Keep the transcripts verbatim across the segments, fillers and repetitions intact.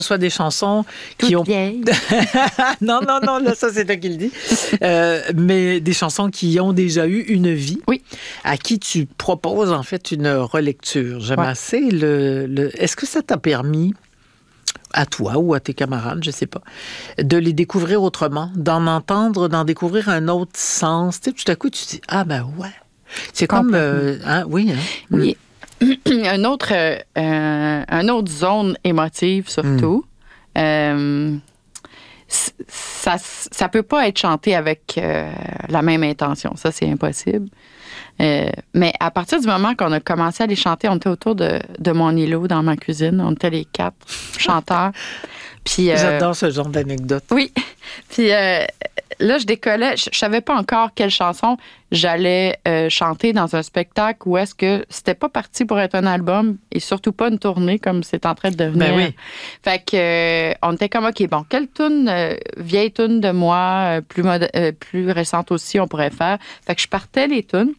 soit des chansons Toute qui ont... vieille. non, non, non, là, ça, c'est toi qui le dis. Euh, mais des chansons qui ont déjà eu une vie. Oui. À qui tu proposes, en fait, une relecture. J'aime Ouais. assez le, le... Est-ce que ça t'a permis, à toi ou à tes camarades, je sais pas, de les découvrir autrement, d'en entendre, d'en découvrir un autre sens? Tu sais, tout à coup, tu te dis, ah ben ouais. C'est comme... euh, hein, oui, hein? Oui. un autre, euh, euh, un autre zone émotive, surtout. Mm. Euh, c- ça ça peut pas être chanté avec euh, la même intention. Ça, c'est impossible. Euh, mais à partir du moment qu'on a commencé à les chanter, on était autour de, de mon îlot dans ma cuisine. On était les quatre chanteurs. Puis, euh, J'adore ce genre d'anecdote. Oui. Puis euh, là, je décollais. Je, je savais pas encore quelle chanson j'allais euh, chanter dans un spectacle ou est-ce que c'était pas parti pour être un album et surtout pas une tournée comme c'est en train de devenir. Ben oui. Fait que euh, on était comme OK, bon, quelle tune euh, vieille tune de moi, euh, plus mod- euh, plus récente aussi, on pourrait faire. Fait que je partais les tunes.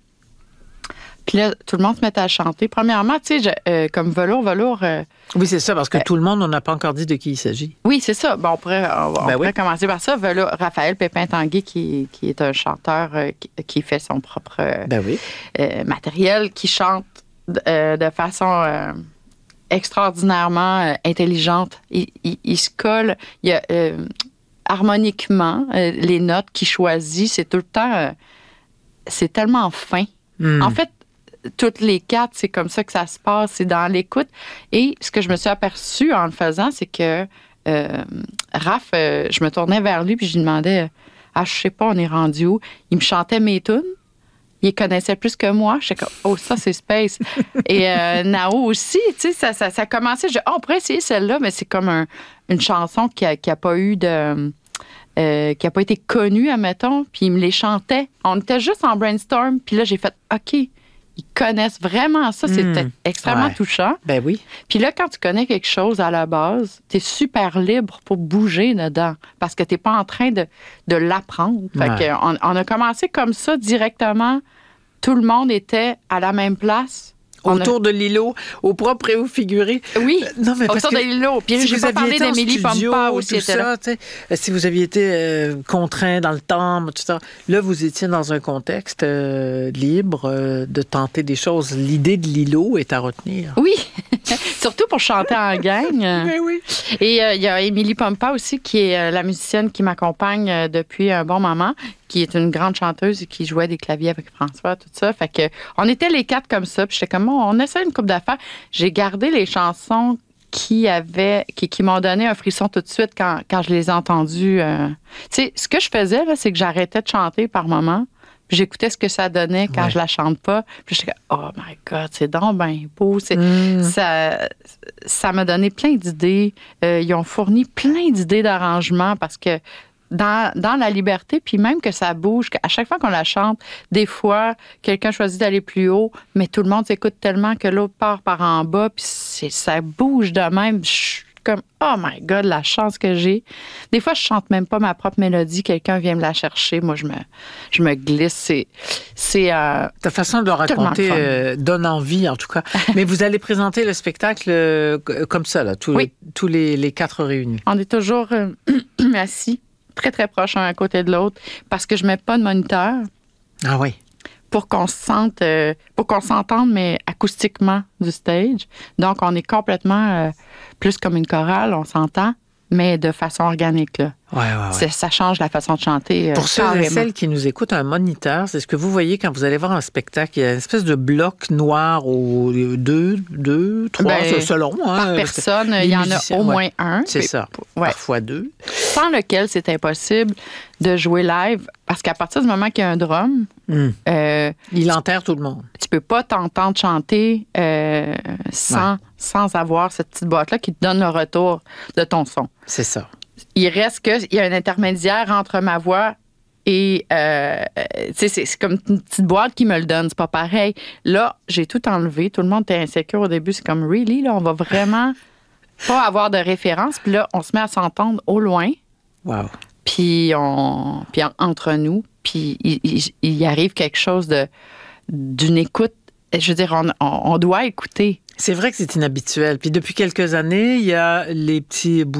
Puis là, tout le monde se mettait à chanter. Premièrement, tu sais, je- euh, comme velours, velours. euh, Oui, c'est ça, parce que Euh, tout le monde, on n'a pas encore dit de qui il s'agit. Oui, c'est ça. Bon, on pourrait, on, on Ben pourrait oui. commencer par ça. Voilà, Raphaël Pépin-Tanguay, qui, qui est un chanteur euh, qui, qui fait son propre euh, Ben oui. euh, matériel, qui chante euh, de façon euh, extraordinairement euh, intelligente. Il, il- il se colle. Il y a, euh, harmoniquement, euh, les notes qu'il choisit, c'est tout le temps... euh, c'est tellement fin. Mm. En fait, toutes les quatre, c'est comme ça que ça se passe, c'est dans l'écoute. Et ce que je me suis aperçue en le faisant, c'est que euh, Raph, euh, je me tournais vers lui puis je lui demandais, ah, je sais pas, on est rendu où? Il me chantait mes tunes. Il connaissait plus que moi. Je sais comme, oh, ça, c'est space. Et euh, Nao aussi, tu sais, ça, ça, ça a commencé. Je, oh, on pourrait essayer celle-là, mais c'est comme un- une chanson qui a, qui a pas eu de. Euh, qui n'a pas été connue, admettons, puis il me les chantait. On était juste en brainstorm, puis là, j'ai fait OK, ils connaissent vraiment ça. C'était Mm. extrêmement Ouais. touchant. Ben oui. Puis là, quand tu connais quelque chose à la base, tu es super libre pour bouger dedans parce que tu n'es pas en train de, de l'apprendre. Fait Ouais. que on, on a commencé comme ça directement. Tout le monde était à la même place. On a- Autour de l'îlot, au propre et au figuré. Oui, Euh, non, mais parce autour que de l'îlot. Puis si j'ai vous pas aviez parlé été en d'Émilie studio, Pompa aussi. tout était là. ça, tu sais, euh, si vous aviez été euh, contraint dans le temps, tout ça, là, vous étiez dans un contexte euh, libre euh, de tenter des choses. L'idée de l'îlot est à retenir. Oui, surtout pour chanter en gang. Ben oui. Et euh, il y a Émilie Pompa aussi, qui est euh, la musicienne qui m'accompagne euh, depuis un bon moment, qui est une grande chanteuse et qui jouait des claviers avec François, tout ça. Fait que on était les quatre comme ça. Puis j'étais comme, oh, on essaie une coupe d'affaires. J'ai gardé les chansons qui avaient, qui, qui m'ont donné un frisson tout de suite quand, quand je les ai entendues. euh. Tu sais, ce que je faisais, là, c'est que j'arrêtais de chanter par moment. Puis j'écoutais ce que ça donnait quand Ouais. je la chante pas. Puis j'étais comme, oh my God, c'est donc bien beau. C'est, Mm. ça, ça m'a donné plein d'idées. Euh, ils ont fourni plein d'idées d'arrangement parce que dans, dans la liberté, puis même que ça bouge, à chaque fois qu'on la chante, des fois, quelqu'un choisit d'aller plus haut, mais tout le monde s'écoute tellement que l'autre part par en bas, puis c'est, ça bouge de même. Je suis comme, oh my God, la chance que j'ai. Des fois, je chante même pas ma propre mélodie, quelqu'un vient me la chercher, moi, je me, je me glisse. C'est, c'est euh, Ta façon de le Tellement raconter fun. euh, donne envie, en tout cas. Mais vous allez présenter le spectacle euh, comme ça, là, tous, Oui. tous les, les quatre réunis. on est toujours euh, assis, très, très proches un à côté de l'autre, parce que je mets pas de moniteur. Ah oui. pour qu'on se sente, euh, pour qu'on s'entende, mais acoustiquement du stage. Donc, on est complètement euh, plus comme une chorale, on s'entend, mais de façon organique, là. Ouais, ouais, ouais. C'est- Ça change la façon de chanter. euh, Pour ceux et carrément. celles qui nous écoutent, un moniteur, c'est ce que vous voyez quand vous allez voir un spectacle. Il y a une espèce de bloc noir aux deux, deux, trois, Ben, selon. Hein, Par personne, les il y en a musiciens, au ouais. moins un. C'est Puis- ça. ouais. Parfois deux. Sans lequel c'est impossible de jouer live, parce qu'à partir du moment qu'il y a un drum, Hum. euh, Il enterre tout le monde. tu peux pas t'entendre chanter euh, sans, Ouais. sans avoir cette petite boîte-là qui te donne le retour de ton son. C'est ça. Il reste qu'il y a un intermédiaire entre ma voix et... euh, tu sais, c'est, c'est comme une petite boîte qui me le donne. C'est pas pareil. Là, j'ai tout enlevé. Tout le monde était insécure au début. C'est comme, really, là, on va vraiment pas avoir de référence. Puis là, on se met à s'entendre au loin. Wow. Puis, on, puis en- entre nous. Puis il, il, il y arrive quelque chose de, d'une écoute. Je veux dire, on, on, on doit écouter. C'est vrai que c'est inhabituel. Puis depuis quelques années, il y a les petits bouts